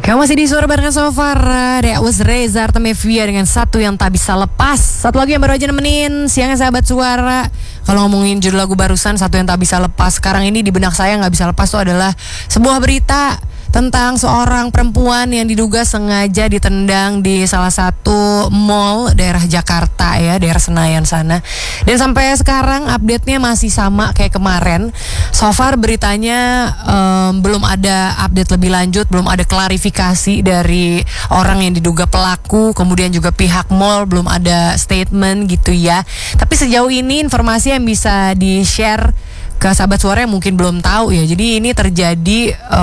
Kamu masih di suara barengan sama Farah. That was Reza Artamevia dengan Satu Yang Tak Bisa Lepas. Satu lagi yang baru aja nemenin siangnya sahabat suara. Kalau ngomongin judul lagu barusan Satu Yang Tak Bisa Lepas, sekarang ini di benak saya nggak bisa lepas tuh adalah sebuah berita tentang seorang perempuan yang diduga sengaja ditendang di salah satu mall daerah Jakarta ya, daerah Senayan sana. Dan sampai sekarang update-nya masih sama kayak kemarin. So far beritanya belum ada update lebih lanjut, belum ada klarifikasi dari orang yang diduga pelaku, kemudian juga pihak mall belum ada statement gitu ya. Tapi sejauh ini informasi yang bisa di-share ke sahabat suara yang mungkin belum tahu ya. Jadi ini terjadi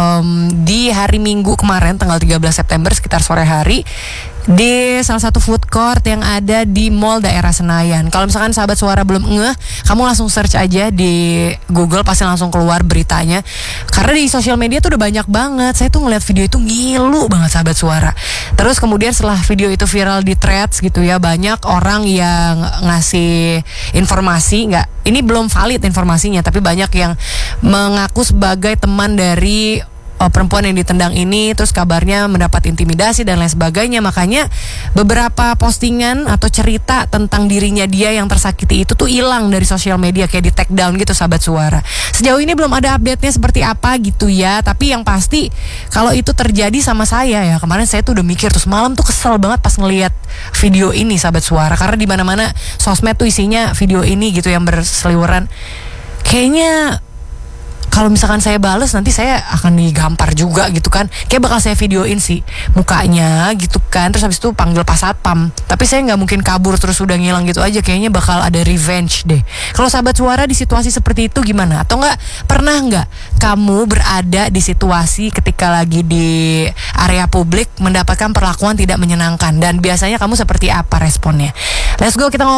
di hari Minggu kemarin tanggal 13 September sekitar sore hari di salah satu food court yang ada di mall daerah Senayan. Kalau misalkan sahabat suara belum ngeh, kamu langsung search aja di Google, pasti langsung keluar beritanya. Karena di sosial media tuh udah banyak banget. Saya tuh ngeliat video itu ngilu banget sahabat suara. Terus kemudian setelah video itu viral di threads gitu ya, banyak orang yang ngasih informasi, ini belum valid informasinya, tapi banyak yang mengaku sebagai teman dari perempuan yang ditendang ini, terus kabarnya mendapat intimidasi dan lain sebagainya. Makanya beberapa postingan atau cerita tentang dirinya dia yang tersakiti itu tuh hilang dari sosial media, kayak di take down gitu sahabat suara. Sejauh ini belum ada update-nya seperti apa gitu ya. Tapi yang pasti kalau itu terjadi sama saya ya, kemarin saya tuh udah mikir, terus malam tuh kesel banget pas ngelihat video ini sahabat suara, karena di mana-mana sosmed tuh isinya video ini gitu yang berseliweran. Kayaknya kalau misalkan saya bales nanti saya akan digampar juga gitu kan. Kayak bakal saya videoin sih mukanya gitu kan. Terus habis itu panggil pas satpam. Tapi saya gak mungkin kabur terus udah ngilang gitu aja. Kayaknya bakal ada revenge deh. Kalau sahabat suara di situasi seperti itu gimana? Atau pernah gak kamu berada di situasi ketika lagi di area publik mendapatkan perlakuan tidak menyenangkan? Dan biasanya kamu seperti apa responnya? Let's go, kita ngobrol